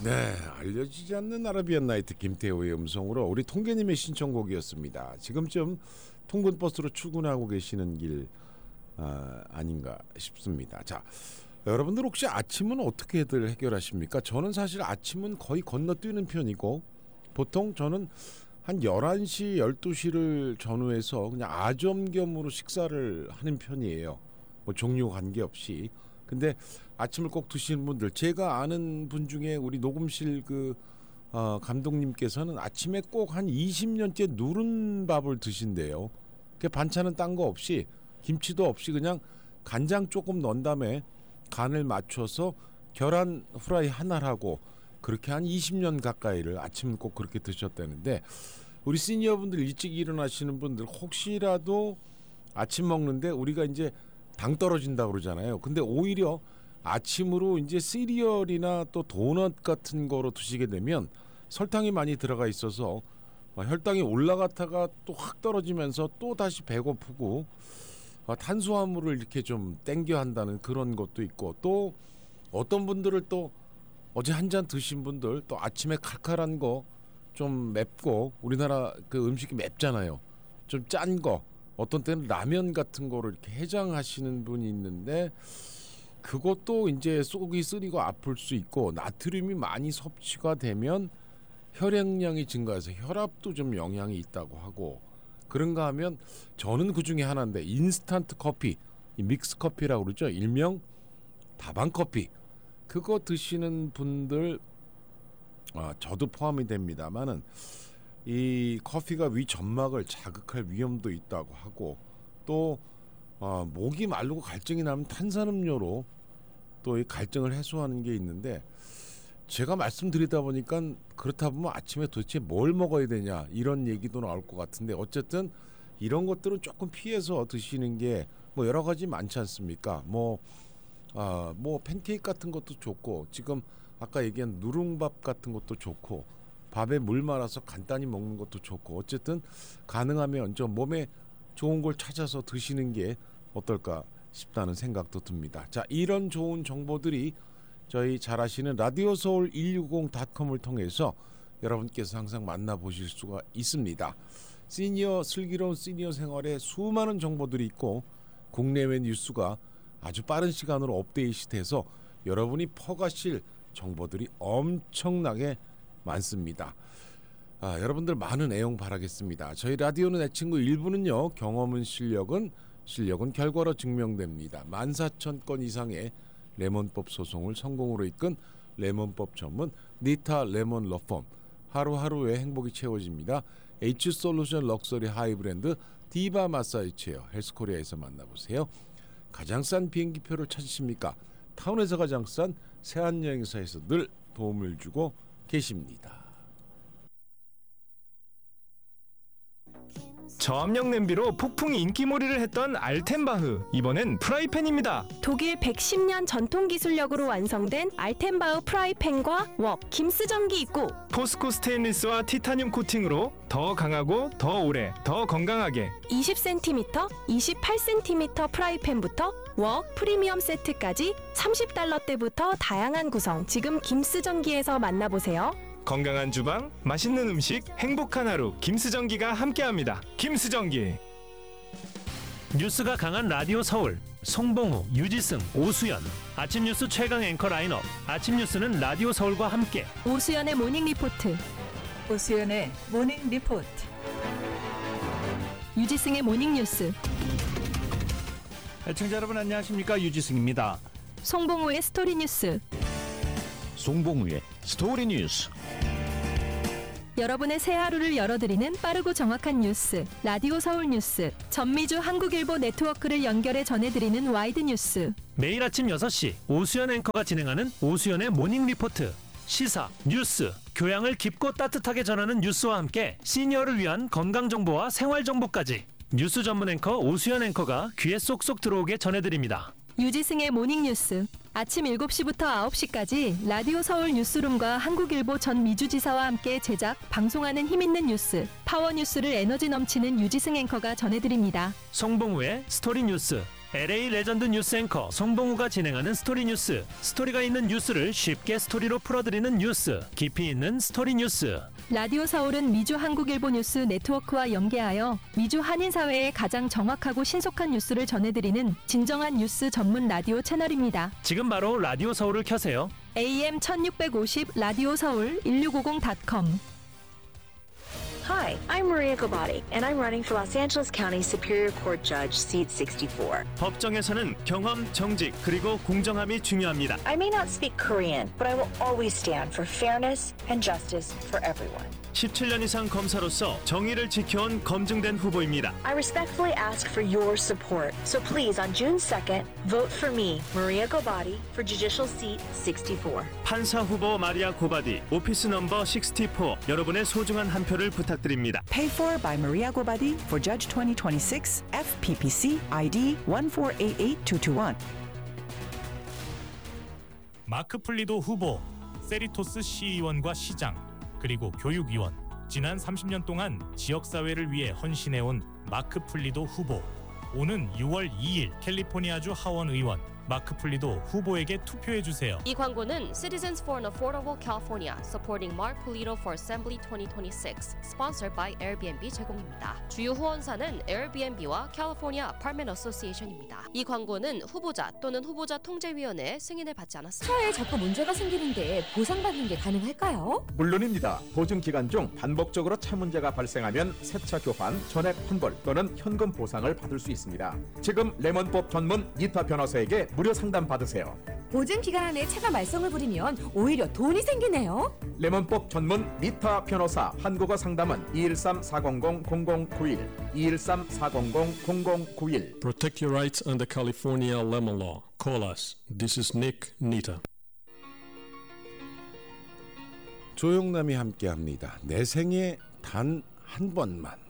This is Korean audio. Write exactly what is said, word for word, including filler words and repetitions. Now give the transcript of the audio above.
네, 알려지지 않는 아라비안 나이트 김태호의 음성으로 우리 통계님의 신청곡이었습니다. 지금쯤 통근버스로 출근하고 계시는 길 아, 아닌가 싶습니다. 자, 여러분들 혹시 아침은 어떻게들 해결하십니까? 저는 사실 아침은 거의 건너뛰는 편이고 보통 저는 한 열한 시, 열두 시를 전후해서 그냥 아점겸으로 식사를 하는 편이에요. 뭐 종류 관계없이. 근데 아침을 꼭 드시는 분들, 제가 아는 분 중에 우리 녹음실 그 어, 감독님께서는 아침에 꼭 한 이십 년째 누른 밥을 드신대요. 그 반찬은 딴 거 없이, 김치도 없이 그냥 간장 조금 넣은 다음에 간을 맞춰서 계란 후라이 하나를 하고 그렇게 한 이십 년 가까이를 아침은 꼭 그렇게 드셨다는데, 우리 시니어분들 일찍 일어나시는 분들 혹시라도 아침 먹는데 우리가 이제 당 떨어진다고 그러잖아요. 근데 오히려 아침으로 이제 시리얼이나 또 도넛 같은 거로 드시게 되면 설탕이 많이 들어가 있어서 혈당이 올라갔다가 또 확 떨어지면서 또 다시 배고프고 탄수화물을 이렇게 좀 땡겨 한다는 그런 것도 있고, 또 어떤 분들을 또 어제 한 잔 드신 분들 또 아침에 칼칼한 거 좀 맵고, 우리나라 그 음식이 맵잖아요. 좀 짠 거, 어떤 때는 라면 같은 거를 이렇게 해장하시는 분이 있는데 그것도 이제 속이 쓰리고 아플 수 있고, 나트륨이 많이 섭취가 되면 혈액량이 증가해서 혈압도 좀 영향이 있다고 하고, 그런가 하면 저는 그 중에 하나인데 인스턴트 커피, 믹스 커피라고 그러죠. 일명 다방 커피, 그거 드시는 분들, 아, 저도 포함이 됩니다만은 이 커피가 위 점막을 자극할 위험도 있다고 하고, 또 어, 목이 마르고 갈증이 나면 탄산음료로 또 이 갈증을 해소하는 게 있는데, 제가 말씀드리다 보니까 그렇다 보면 아침에 도대체 뭘 먹어야 되냐 이런 얘기도 나올 것 같은데, 어쨌든 이런 것들은 조금 피해서 드시는 게 뭐 여러 가지 많지 않습니까? 뭐, 아, 뭐 팬케이크 같은 것도 좋고, 지금 아까 얘기한 누룽밥 같은 것도 좋고, 밥에 물 말아서 간단히 먹는 것도 좋고, 어쨌든 가능하면 좀 몸에 좋은 걸 찾아서 드시는 게 어떨까 싶다는 생각도 듭니다. 자, 이런 좋은 정보들이 저희 잘 아시는 라디오 서울 일육공 닷컴을 통해서 여러분께서 항상 만나보실 수가 있습니다. 시니어, 슬기로운 시니어 생활에 수많은 정보들이 있고, 국내외 뉴스가 아주 빠른 시간으로 업데이트돼서 여러분이 퍼가실 정보들이 엄청나게 많습니다. 아, 여러분들 많은 애용 바라겠습니다. 저희 라디오는 내 친구 일부는요, 경험은 실력은 실력은 결과로 증명됩니다. 만 사천 건 이상의 레몬법 소송을 성공으로 이끈 레몬법 전문 니타 레몬 러펌, 하루하루의 행복이 채워집니다. H솔루션 럭셔리 하이브랜드 디바 마사지 체어 헬스코리아에서 만나보세요. 가장 싼 비행기표를 찾으십니까? 타운에서 가장 싼 세안여행사에서 늘 도움을 주고 계십니다. 저압력 냄비로 폭풍 인기몰이를 했던 알텐바흐, 이번엔 프라이팬입니다. 독일 백십 년 전통 기술력으로 완성된 알텐바흐 프라이팬과 웍, 김스전기 있고, 포스코 스테인리스와 티타늄 코팅으로 더 강하고 더 오래, 더 건강하게. 이십 센티미터, 이십팔 센티미터 프라이팬부터 웍 프리미엄 세트까지 삼십 달러대부터 다양한 구성, 지금 김스전기에서 만나보세요. 건강한 주방, 맛있는 음식, 행복한 하루, 김스전기가 함께합니다. 김스전기. 뉴스가 강한 라디오 서울, 송봉우, 유지승, 오수연. 아침 뉴스 최강 앵커 라인업. 아침 뉴스는 라디오 서울과 함께. 오수연의 모닝 리포트, 오수연의 모닝 리포트, 유지승의 모닝 뉴스. 애청자 여러분 안녕하십니까, 유지승입니다. 송봉우의 스토리 뉴스. 송봉우의 스토리 뉴스. 여러분의 새 하루를 열어드리는 빠르고 정확한 뉴스, 라디오 서울 뉴스. 전미주 한국일보 네트워크를 연결해 전해드리는 와이드 뉴스. 매일 아침 여섯 시 오수연 앵커가 진행하는 오수연의 모닝 리포트. 시사, 뉴스, 교양을 깊고 따뜻하게 전하는 뉴스와 함께 시니어를 위한 건강정보와 생활정보까지 뉴스 전문 앵커 오수연 앵커가 귀에 쏙쏙 들어오게 전해드립니다. 유지승의 모닝 뉴스. 아침 일곱 시부터 아홉 시까지 라디오 서울 뉴스룸과 한국일보 전 미주지사와 함께 제작, 방송하는 힘있는 뉴스, 파워 뉴스를 에너지 넘치는 유지승 앵커가 전해드립니다. 송봉우의 스토리 뉴스. 엘에이 레전드 뉴스 앵커 송봉우가 진행하는 스토리 뉴스. 스토리가 있는 뉴스를 쉽게 스토리로 풀어드리는 뉴스. 깊이 있는 스토리 뉴스. 라디오 서울은 미주 한국일보 뉴스 네트워크와 연계하여 미주 한인 사회의 가장 정확하고 신속한 뉴스를 전해드리는 진정한 뉴스 전문 라디오 채널입니다. 지금 바로 라디오 서울을 켜세요. 에이엠 천육백오십 라디오 서울 일육오공 닷컴. Hi, I'm Maria Gobati, and I'm running for Los Angeles County Superior Court Judge, seat sixty-four. 법정에서는 경험, 정직, 그리고 공정함이 중요합니다. I may not speak Korean, but I will always stand for fairness and justice for everyone. 십칠 년 이상 검사로서 정의를 지켜온 검증된 후보입니다. I respectfully ask for your support. So please, on June second, vote for me, Maria Gobati, for Judicial Seat sixty-four. 판사 후보 마리아 고바디, 오피스 넘버 육십사. 여러분의 소중한 한 표를 부탁드립니다. Paid for by Maria Gobati for Judge twenty twenty-six, F P P C 아이디 one four eight eight two two one. 마크 플리도 후보, 세리토스 시의원과 시장, 그리고 교육위원, 지난 삼십 년 동안 지역사회를 위해 헌신해온 마크 플리도 후보. 오는 유월 이일 캘리포니아주 하원 의원 마크 플리도 후보에게 투표해주세요. 이 광고는 Citizens for an Affordable California supporting Mark Pulido for Assembly twenty twenty-six, sponsored by 에어비앤비 제공입니다. 주요 후원사는 에어비앤비와 California Apartment Association입니다. 이 광고는 후보자 또는 후보자 통제위원회의 승인을 받지 않았습니다. 차에 자꾸 문제가 생기는데 보상받는 게 가능할까요? 물론입니다. 보증 기간 중 반복적으로 차 문제가 발생하면 새차 교환, 전액 환불 또는 현금 보상을 받을 수 있습니다. 지금 레몬법 전문 니타 변호사에게 무료 상담 받으세요. 보증 기간 안에 차가 말썽을 부리면 오히려 돈이 생기네요. 레몬법 전문 니타 변호사. 한국어 상담은 이일삼 사공공 공공구일 이일삼 사공공 공공구일. Protect your rights under California lemon law. Call us. This is Nick Nita. 조영남이 함께합니다. 내 생에 단 한 번만.